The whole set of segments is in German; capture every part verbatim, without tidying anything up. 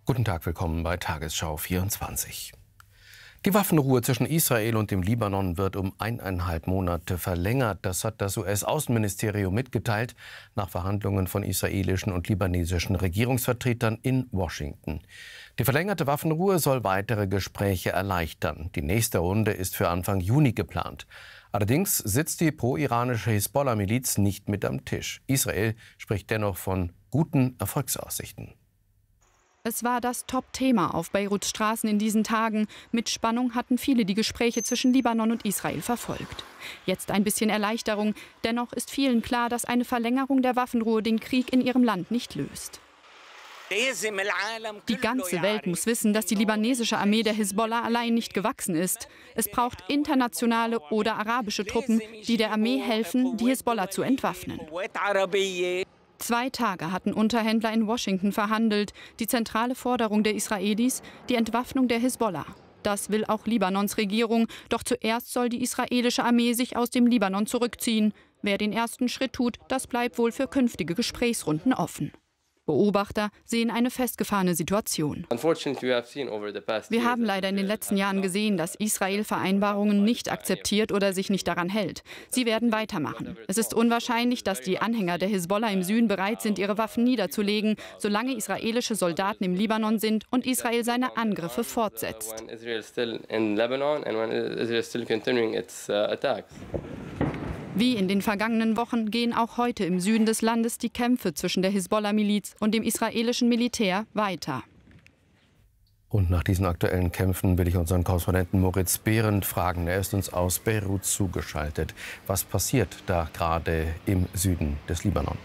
Guten Tag, willkommen bei Tagesschau vierundzwanzig. Die Waffenruhe zwischen Israel und dem Libanon wird um eineinhalb Monate verlängert. Das hat das U S-Außenministerium mitgeteilt, nach Verhandlungen von israelischen und libanesischen Regierungsvertretern in Washington. Die verlängerte Waffenruhe soll weitere Gespräche erleichtern. Die nächste Runde ist für Anfang Juni geplant. Allerdings sitzt die pro-iranische Hisbollah-Miliz nicht mit am Tisch. Israel spricht dennoch von guten Erfolgsaussichten. Es war das Top-Thema auf Beiruts Straßen in diesen Tagen. Mit Spannung hatten viele die Gespräche zwischen Libanon und Israel verfolgt. Jetzt ein bisschen Erleichterung. Dennoch ist vielen klar, dass eine Verlängerung der Waffenruhe den Krieg in ihrem Land nicht löst. Die ganze Welt muss wissen, dass die libanesische Armee der Hisbollah allein nicht gewachsen ist. Es braucht internationale oder arabische Truppen, die der Armee helfen, die Hisbollah zu entwaffnen. Zwei Tage hatten Unterhändler in Washington verhandelt. Die zentrale Forderung der Israelis, die Entwaffnung der Hisbollah. Das will auch Libanons Regierung. Doch zuerst soll die israelische Armee sich aus dem Libanon zurückziehen. Wer den ersten Schritt tut, das bleibt wohl für künftige Gesprächsrunden offen. Beobachter sehen eine festgefahrene Situation. Wir haben leider in den letzten Jahren gesehen, dass Israel Vereinbarungen nicht akzeptiert oder sich nicht daran hält. Sie werden weitermachen. Es ist unwahrscheinlich, dass die Anhänger der Hisbollah im Süden bereit sind, ihre Waffen niederzulegen, solange israelische Soldaten im Libanon sind und Israel seine Angriffe fortsetzt. Wie in den vergangenen Wochen gehen auch heute im Süden des Landes die Kämpfe zwischen der Hisbollah-Miliz und dem israelischen Militär weiter. Und nach diesen aktuellen Kämpfen will ich unseren Korrespondenten Moritz Behrendt fragen. Er ist uns aus Beirut zugeschaltet. Was passiert da gerade im Süden des Libanon?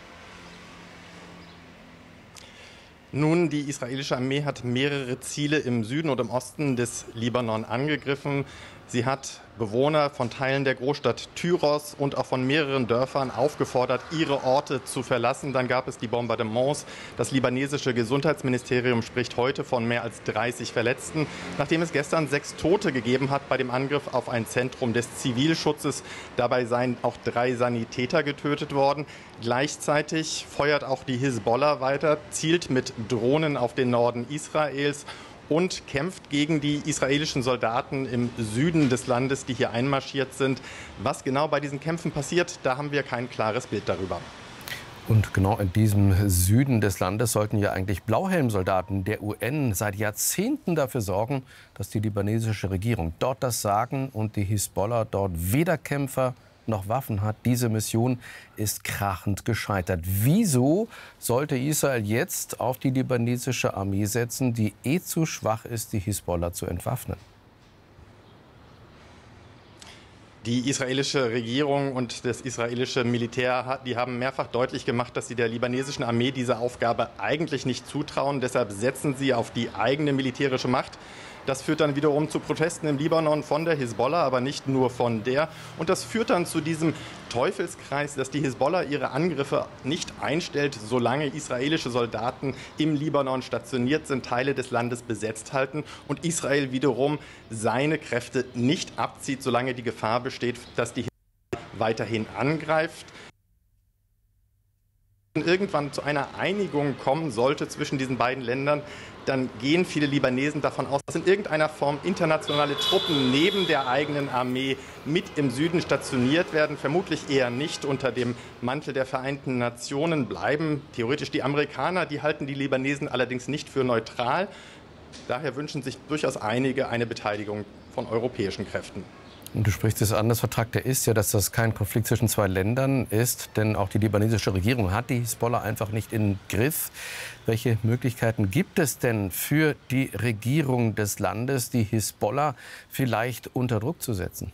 Nun, die israelische Armee hat mehrere Ziele im Süden und im Osten des Libanon angegriffen. Sie hat Bewohner von Teilen der Großstadt Tyros und auch von mehreren Dörfern aufgefordert, ihre Orte zu verlassen. Dann gab es die Bombardements. Das libanesische Gesundheitsministerium spricht heute von mehr als dreißig Verletzten, nachdem es gestern sechs Tote gegeben hat bei dem Angriff auf ein Zentrum des Zivilschutzes. Dabei seien auch drei Sanitäter getötet worden. Gleichzeitig feuert auch die Hisbollah weiter, zielt mit Drohnen auf den Norden Israels und kämpft gegen die israelischen Soldaten im Süden des Landes, die hier einmarschiert sind. Was genau bei diesen Kämpfen passiert, da haben wir kein klares Bild darüber. Und genau in diesem Süden des Landes sollten ja eigentlich Blauhelmsoldaten der U N seit Jahrzehnten dafür sorgen, dass die libanesische Regierung dort das Sagen und die Hisbollah dort weder Kämpfer noch Waffen hat. Diese Mission ist krachend gescheitert. Wieso sollte Israel jetzt auf die libanesische Armee setzen, die eh zu schwach ist, die Hisbollah zu entwaffnen? Die israelische Regierung und das israelische Militär, die haben mehrfach deutlich gemacht, dass sie der libanesischen Armee diese Aufgabe eigentlich nicht zutrauen. Deshalb setzen sie auf die eigene militärische Macht. Das führt dann wiederum zu Protesten im Libanon von der Hisbollah, aber nicht nur von der. Und das führt dann zu diesem Teufelskreis, dass die Hisbollah ihre Angriffe nicht einstellt, solange israelische Soldaten im Libanon stationiert sind, Teile des Landes besetzt halten und Israel wiederum seine Kräfte nicht abzieht, solange die Gefahr besteht, dass die Hisbollah weiterhin angreift. Wenn irgendwann zu einer Einigung kommen sollte zwischen diesen beiden Ländern, dann gehen viele Libanesen davon aus, dass in irgendeiner Form internationale Truppen neben der eigenen Armee mit im Süden stationiert werden. Vermutlich eher nicht unter dem Mantel der Vereinten Nationen bleiben. Theoretisch die Amerikaner, die halten die Libanesen allerdings nicht für neutral. Daher wünschen sich durchaus einige eine Beteiligung von europäischen Kräften. Und du sprichst es an, das Vertragte ist ja, dass das kein Konflikt zwischen zwei Ländern ist, denn auch die libanesische Regierung hat die Hisbollah einfach nicht im Griff. Welche Möglichkeiten gibt es denn für die Regierung des Landes, die Hisbollah vielleicht unter Druck zu setzen?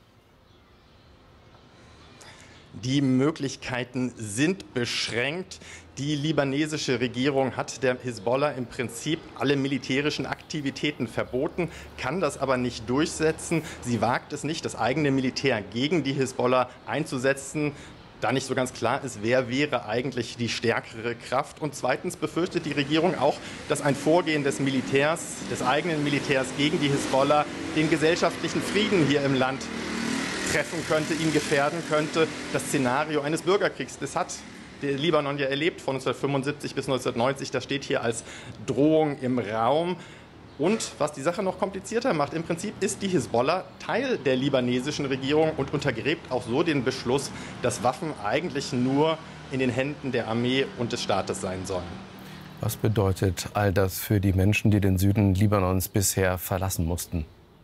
Die Möglichkeiten sind beschränkt. Die libanesische Regierung hat der Hisbollah im Prinzip alle militärischen Aktivitäten verboten, kann das aber nicht durchsetzen. Sie wagt es nicht, das eigene Militär gegen die Hisbollah einzusetzen, da nicht so ganz klar ist, wer wäre eigentlich die stärkere Kraft. Und zweitens befürchtet die Regierung auch, dass ein Vorgehen des Militärs, des eigenen Militärs gegen die Hisbollah den gesellschaftlichen Frieden hier im Land treffen könnte, ihn gefährden könnte. Das Szenario eines Bürgerkriegs, das hat der Libanon ja erlebt, von neunzehnhundertfünfundsiebzig bis neunzehnhundertneunzig. Das steht hier als Drohung im Raum. Und was die Sache noch komplizierter macht, im Prinzip ist die Hisbollah Teil der libanesischen Regierung und untergräbt auch so den Beschluss, dass Waffen eigentlich nur in den Händen der Armee und des Staates sein sollen. Was bedeutet all das für die Menschen, die den Süden Libanons bisher verlassen mussten?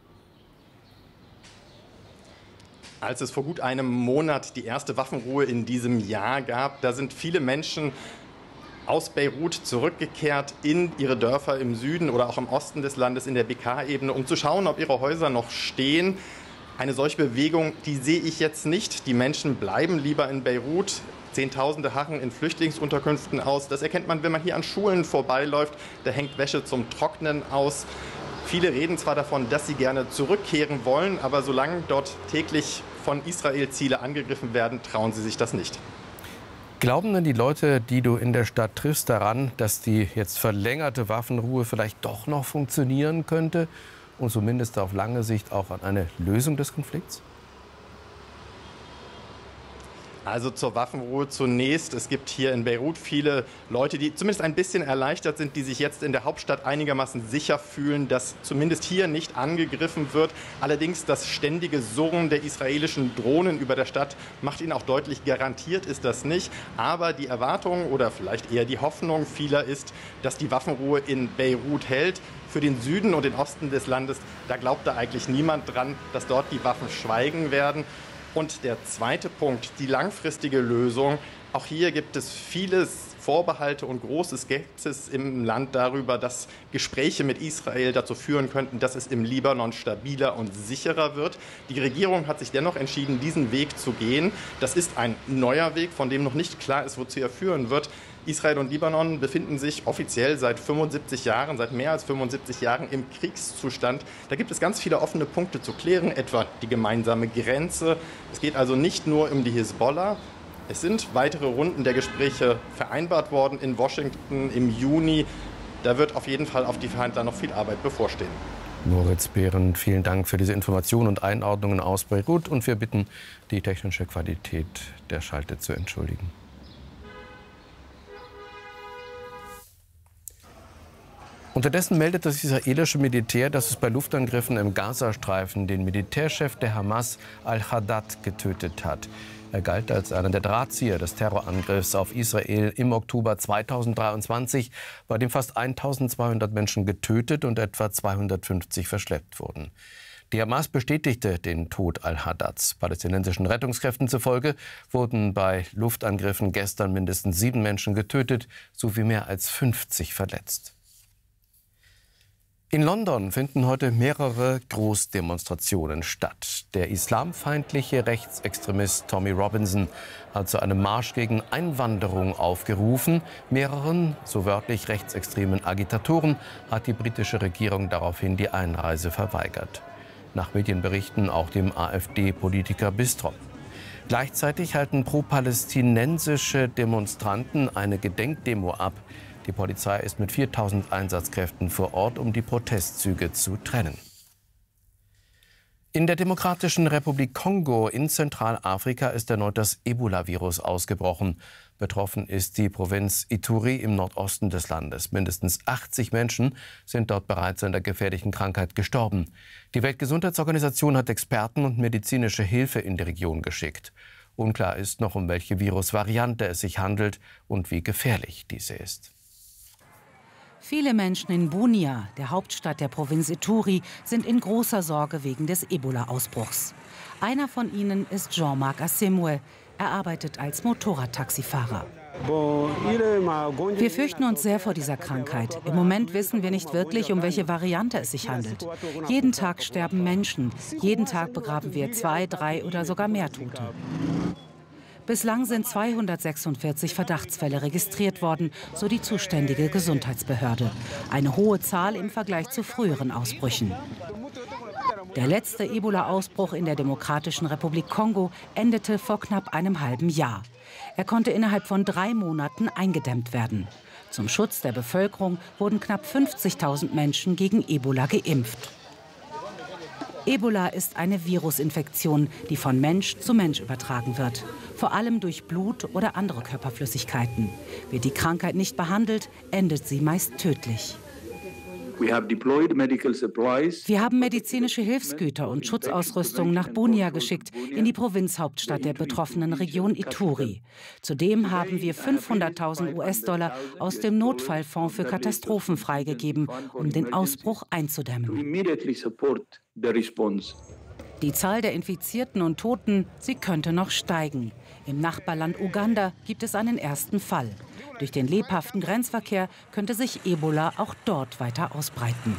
Als es vor gut einem Monat die erste Waffenruhe in diesem Jahr gab, da sind viele Menschen aus Beirut zurückgekehrt in ihre Dörfer im Süden oder auch im Osten des Landes in der B K-Ebene, um zu schauen, ob ihre Häuser noch stehen. Eine solche Bewegung, die sehe ich jetzt nicht. Die Menschen bleiben lieber in Beirut. Zehntausende harren in Flüchtlingsunterkünften aus. Das erkennt man, wenn man hier an Schulen vorbeiläuft. Da hängt Wäsche zum Trocknen aus. Viele reden zwar davon, dass sie gerne zurückkehren wollen, aber solange dort täglich von Israel Ziele angegriffen werden, trauen sie sich das nicht. Glauben denn die Leute, die du in der Stadt triffst, daran, dass die jetzt verlängerte Waffenruhe vielleicht doch noch funktionieren könnte und zumindest auf lange Sicht auch an eine Lösung des Konflikts? Also zur Waffenruhe zunächst. Es gibt hier in Beirut viele Leute, die zumindest ein bisschen erleichtert sind, die sich jetzt in der Hauptstadt einigermaßen sicher fühlen, dass zumindest hier nicht angegriffen wird. Allerdings das ständige Surren der israelischen Drohnen über der Stadt macht ihnen auch deutlich, garantiert ist das nicht. Aber die Erwartung oder vielleicht eher die Hoffnung vieler ist, dass die Waffenruhe in Beirut hält. Für den Süden und den Osten des Landes, da glaubt da eigentlich niemand dran, dass dort die Waffen schweigen werden. Und der zweite Punkt, die langfristige Lösung. Auch hier gibt es viele Vorbehalte und große Skepsis im Land darüber, dass Gespräche mit Israel dazu führen könnten, dass es im Libanon stabiler und sicherer wird. Die Regierung hat sich dennoch entschieden, diesen Weg zu gehen. Das ist ein neuer Weg, von dem noch nicht klar ist, wozu er führen wird. Israel und Libanon befinden sich offiziell seit fünfundsiebzig Jahren, seit mehr als fünfundsiebzig Jahren im Kriegszustand. Da gibt es ganz viele offene Punkte zu klären, etwa die gemeinsame Grenze. Es geht also nicht nur um die Hisbollah. Es sind weitere Runden der Gespräche vereinbart worden in Washington im Juni. Da wird auf jeden Fall auf die Verhandler noch viel Arbeit bevorstehen. Moritz Behrendt, vielen Dank für diese Informationen und Einordnungen aus Beirut. Und wir bitten, die technische Qualität der Schalte zu entschuldigen. Unterdessen meldet das israelische Militär, dass es bei Luftangriffen im Gazastreifen den Militärchef der Hamas al-Haddad getötet hat. Er galt als einer der Drahtzieher des Terrorangriffs auf Israel im Oktober zweitausenddreiundzwanzig, bei dem fast eintausendzweihundert Menschen getötet und etwa zweihundertfünfzig verschleppt wurden. Die Hamas bestätigte den Tod al-Haddads. Palästinensischen Rettungskräften zufolge wurden bei Luftangriffen gestern mindestens sieben Menschen getötet sowie mehr als fünfzig verletzt. In London finden heute mehrere Großdemonstrationen statt. Der islamfeindliche Rechtsextremist Tommy Robinson hat zu einem Marsch gegen Einwanderung aufgerufen. Mehreren, so wörtlich rechtsextremen Agitatoren hat die britische Regierung daraufhin die Einreise verweigert. Nach Medienberichten auch dem AfD-Politiker Bistrop. Gleichzeitig halten pro-palästinensische Demonstranten eine Gedenkdemo ab. Die Polizei ist mit viertausend Einsatzkräften vor Ort, um die Protestzüge zu trennen. In der Demokratischen Republik Kongo in Zentralafrika ist erneut das Ebola-Virus ausgebrochen. Betroffen ist die Provinz Ituri im Nordosten des Landes. Mindestens achtzig Menschen sind dort bereits an der gefährlichen Krankheit gestorben. Die Weltgesundheitsorganisation hat Experten und medizinische Hilfe in die Region geschickt. Unklar ist noch, um welche Virusvariante es sich handelt und wie gefährlich diese ist. Viele Menschen in Bunia, der Hauptstadt der Provinz Ituri, sind in großer Sorge wegen des Ebola-Ausbruchs. Einer von ihnen ist Jean-Marc Asemwe. Er arbeitet als Motorradtaxifahrer. Wir fürchten uns sehr vor dieser Krankheit. Im Moment wissen wir nicht wirklich, um welche Variante es sich handelt. Jeden Tag sterben Menschen. Jeden Tag begraben wir zwei, drei oder sogar mehr Tote. Bislang sind zweihundertsechsundvierzig Verdachtsfälle registriert worden, so die zuständige Gesundheitsbehörde. Eine hohe Zahl im Vergleich zu früheren Ausbrüchen. Der letzte Ebola-Ausbruch in der Demokratischen Republik Kongo endete vor knapp einem halben Jahr. Er konnte innerhalb von drei Monaten eingedämmt werden. Zum Schutz der Bevölkerung wurden knapp fünfzigtausend Menschen gegen Ebola geimpft. Ebola ist eine Virusinfektion, die von Mensch zu Mensch übertragen wird. Vor allem durch Blut oder andere Körperflüssigkeiten. Wird die Krankheit nicht behandelt, endet sie meist tödlich. Wir haben medizinische Hilfsgüter und Schutzausrüstung nach Bunia geschickt, in die Provinzhauptstadt der betroffenen Region Ituri. Zudem haben wir fünfhunderttausend US-Dollar aus dem Notfallfonds für Katastrophen freigegeben, um den Ausbruch einzudämmen. Die Zahl der Infizierten und Toten, sie könnte noch steigen. Im Nachbarland Uganda gibt es einen ersten Fall. Durch den lebhaften Grenzverkehr könnte sich Ebola auch dort weiter ausbreiten.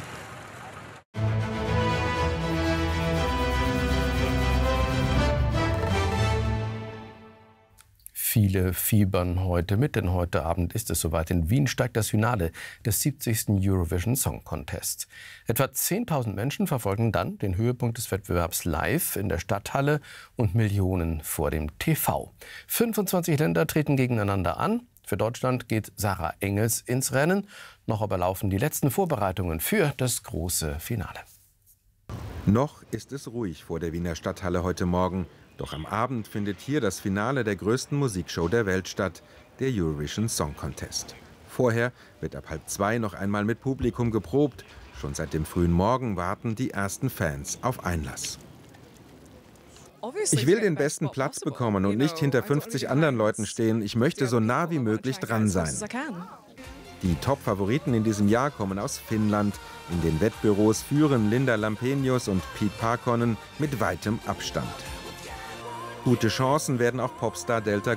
Viele fiebern heute mit, denn heute Abend ist es soweit. In Wien steigt das Finale des siebzigsten Eurovision Song Contest. Etwa zehntausend Menschen verfolgen dann den Höhepunkt des Wettbewerbs live in der Stadthalle und Millionen vor dem T V. fünfundzwanzig Länder treten gegeneinander an. Für Deutschland geht Sarah Engels ins Rennen. Noch aber laufen die letzten Vorbereitungen für das große Finale. Noch ist es ruhig vor der Wiener Stadthalle heute Morgen. Doch am Abend findet hier das Finale der größten Musikshow der Welt statt, der Eurovision Song Contest. Vorher wird ab halb zwei noch einmal mit Publikum geprobt. Schon seit dem frühen Morgen warten die ersten Fans auf Einlass. Ich will den besten Platz bekommen und nicht hinter fünfzig anderen Leuten stehen. Ich möchte so nah wie möglich dran sein. Die Top-Favoriten in diesem Jahr kommen aus Finnland. In den Wettbüros führen Linda Lampenius und Pete Parkonen mit weitem Abstand. Gute Chancen werden auch Popstar Delta